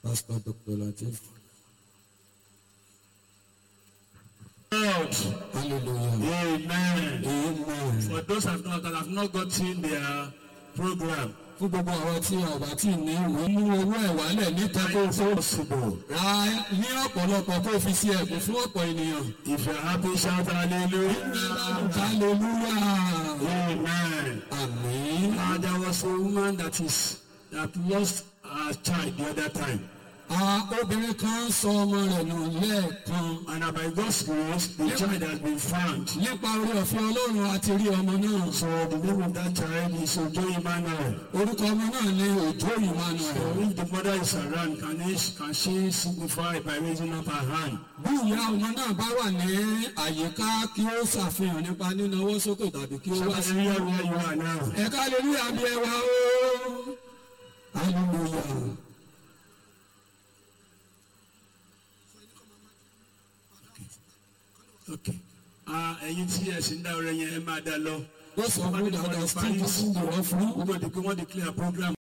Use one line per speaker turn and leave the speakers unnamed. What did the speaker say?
Pastor Dr. Latif.
Hallelujah.
Amen.
Amen.
For those that have not gotten their program,
Fún gbogbo àwọn tí ọba tí ní ìwé mú owó ẹ̀ wálẹ̀ níta kó
possible.
ra ní ọ̀pọ̀lọpọ̀ kó fi sí ẹ̀bùn fún ọ̀pọ̀ ènìyàn.
If you're happy, shout hallelujah.
Hallelujah.
Amen.
Àmín.
There was a woman that lost her child the other time.
Obìnrin kan sọ ọmọ rẹ̀ nù lẹ́ẹ̀kan.
And by God's grace, the child has been found.
Nípa orí ọ̀fẹ́ Ọlọ́run àti rí ọmọ náà.
So the name of that child is Ojo Emmanuel.
Orúkọ ọmọ náà ni Ojo Emmanuel.
So if the mother is around, can she signify by raising up her hand?
Bí ìyá ọmọ náà bá wà ní àyíká kí ó ṣàfihàn nípa nínáwó sókè tàbí kí ó wá sí.
Hallelujah, where you are now.
Ẹ̀ka hallelujah bí ẹ wá o. Hallelujah.
Okay. Ẹ̀yin tí ẹ sì ń dá ọrẹ yẹn ẹ máa dá lọ.
Those of you that are still using the offering,
Wọ́n declare program.